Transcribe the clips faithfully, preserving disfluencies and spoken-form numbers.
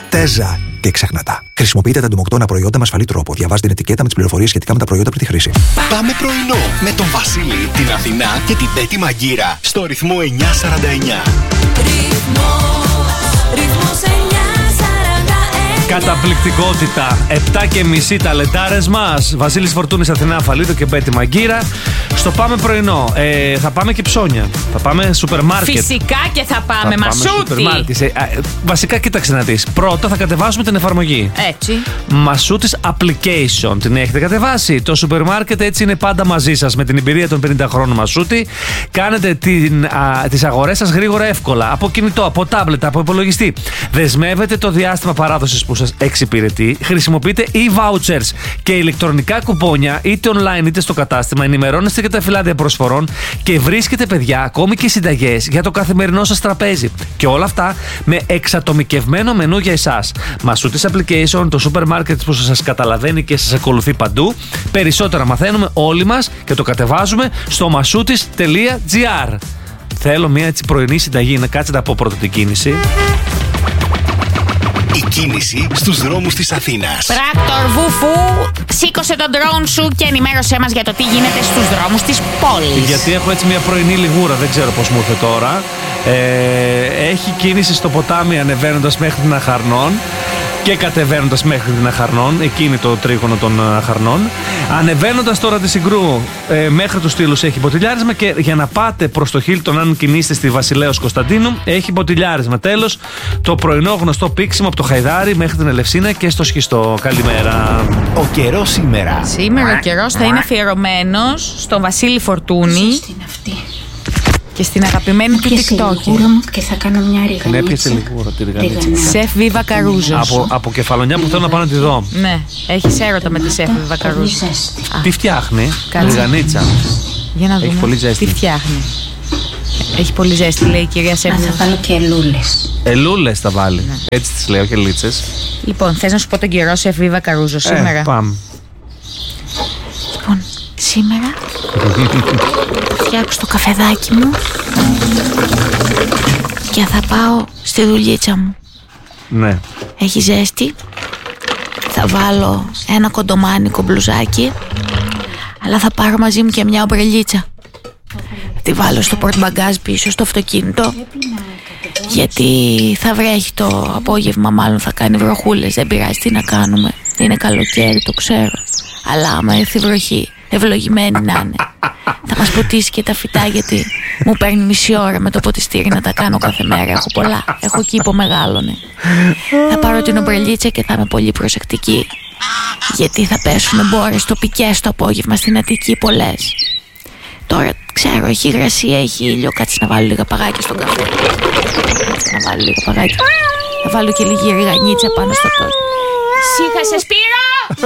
Τέζα. Και ξεχνά τα. Χρησιμοποιείτε τα ντομοκτώνα προϊόντα με ασφαλή τρόπο. Διαβάζετε την ετικέτα με τις πληροφορίες σχετικά με τα προϊόντα πριν τη χρήση. Πάμε πρωινό με τον Βασίλη, την Αθηνά και την Πέτη Μαγκύρα στο ρυθμό εννιά σαράντα εννιά. Καταπληκτικότητα. Επτά και μισή τα λετάρες μας. Βασίλης Φορτούνης, Αθηνά Αφαλίδου και Πέτη Μαγκύρα. Στο Πάμε πρωινό. Ε, θα πάμε και ψώνια. Θα πάμε σούπερ μάρκετ. Φυσικά και θα πάμε. Θα Μασούτη. Πάμε ε, βασικά, κοίταξε να δεις. Πρώτα θα κατεβάσουμε την εφαρμογή. Έτσι. Μασούτης Application. Την έχετε κατεβάσει. Το σούπερ μάρκετ έτσι είναι πάντα μαζί σας. Με την εμπειρία των πενήντα χρόνων Μασούτη. Κάνετε την, α, τις αγορές σας γρήγορα, εύκολα. Από κινητό, από τάμπλετ, από υπολογιστή. Δεσμεύετε το διάστημα παράδοσης που σας εξυπηρετεί. Χρησιμοποιείτε e-vouchers και ηλεκτρονικά κουπόνια είτε online είτε στο κατάστημα. Ενημερώνεστε για τα φυλάδια προσφορών και βρίσκετε, παιδιά, ακόμη και συνταγές για το καθημερινό σας τραπέζι. Και όλα αυτά με εξατομικευμένο μενού για εσάς. Μασούτης Application, το σούπερ μάρκετ που σας καταλαβαίνει και σας ακολουθεί παντού. Περισσότερα μαθαίνουμε όλοι μας και το κατεβάζουμε στο μασούτης τελεία τζι άρ. Θέλω μια έτσι πρωινή συνταγή, να κάτσετε από πρώτο την κίνηση. Η κίνηση στους δρόμους της Αθήνας. Πράκτορ Βουφού, σήκωσε τον ντρόουν σου και ενημέρωσέ μας για το τι γίνεται στους δρόμους της πόλης. Γιατί έχω έτσι μια πρωινή λιγούρα, δεν ξέρω πώς μου ήρθε τώρα. Ε, έχει κίνηση στο ποτάμι ανεβαίνοντας μέχρι την Αχαρνών και κατεβαίνοντας μέχρι την Αχαρνών. Εκεί είναι το τρίγωνο των Αχαρνών. Ανεβαίνοντας τώρα τη Συγκρού ε, μέχρι τους Στήλους έχει μποτιλιάρισμα και για να πάτε προς το Χίλτον, αν κινείστε στη Βασιλέως Κωνσταντίνου, έχει μποτιλιάρισμα. Τέλος, το πρωινό γνωστό πήξιμο από το Χαϊδάρι μέχρι την Ελευσίνα και στο Σχιστό. Καλημέρα. Ο καιρός σήμερα. Σήμερα ο καιρός θα είναι αφιερωμένος στον Βασίλη Φορτούνη και στην αγαπημένη του TikTok. Και θα κάνω μια ριγανίτσα. Ναι, έπιασε λιγούρα τη ριγανίτσα. Σεφ Βίβα Καρούζος. Από, από κεφαλονιά που θέλω να πάω να τη δω. Ναι, έχεις έρωτα με τη Σεφ Βίβα Καρούζος. Τι φτιάχνει, Κάτσε. ριγανίτσα. Για να δούμε. Έχει πολύ ζέστη. Τι φτιάχνει. Έχει πολύ ζέστη, λέει η κυρία Σεφ. Θα βάλω και ελούλες. Ελούλες θα βάλει. Ναι. Έτσι τις λέω και λίτσες. Λοιπόν, θες να σου πω τον καιρό Σεφ Βίβα Καρούζος σήμερα? Ε, πάμε. Λοιπόν, σήμερα θα φτιάξω το καφεδάκι μου και θα πάω στη δουλίτσα μου. Ναι. Έχει ζέστη. Θα βάλω ένα κοντομάνικο μπλουζάκι, αλλά θα πάρω μαζί μου και μια ομπρελίτσα. Θα τη βάλω στο πορτμπαγκάζ πίσω στο αυτοκίνητο, γιατί θα βρέχει το απόγευμα, μάλλον θα κάνει βροχούλες. Δεν πειράζει, τι να κάνουμε. Είναι καλοκαίρι, το ξέρω. Αλλά άμα έρθει βροχή, ευλογημένη να είναι, θα μας ποτίσει και τα φυτά, γιατί μου παίρνει μισή ώρα με το ποτιστήρι να τα κάνω κάθε μέρα. Έχω πολλά, έχω κήπο μεγάλωνε. Θα πάρω την ομπρελίτσα και θα είμαι πολύ προσεκτική, γιατί θα πέσουν μπόρες τοπικές το απόγευμα στην Αττική, πολλές. Τώρα ξέρω, έχει υγρασία, έχει ήλιο. Κάτσε να βάλω λίγα παγάκια στον καφέ. Κάτσε να βάλω λίγα παγάκια. Θα βάλω και λίγη ριγανίτσα πάνω στο τόστ. Σύχασε, Σπύρο!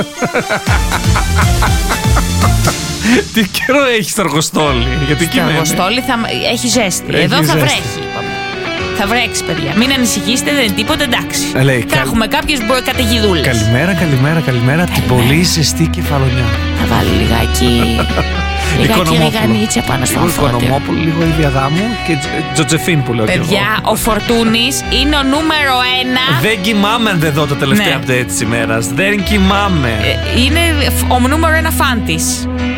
Τι καιρό έχει στο αργοστόλι? Γιατί στο αργοστόλι θα έχει ζέστη. Έχει Εδώ θα ζέστη. βρέχει, είπαμε. Θα βρέξει, παιδιά. Μην ανησυχήσετε, δεν είναι τίποτα, εντάξει. Ε, λέει, θα καλ... έχουμε κάποιες καταιγιδούλες. Καλημέρα, καλημέρα, καλημέρα από την πολύ ζεστή Κεφαλονιά. Θα βάλω λιγάκι. Λιγάκι ριγανίτσα πάνω στο αμφώτη. Οικονομόπουλο, λίγο η Διαδάμου και Τζοτζεφίν που λέω. Παιδιά, ο Φορτούνης είναι ο νούμερο ένα. Δεν κοιμάμαι αν δεν δω το τελευταίο ναι. update της ημέρας. Δεν κοιμάμαι. Ε, είναι ο νούμερο ένα φαν της.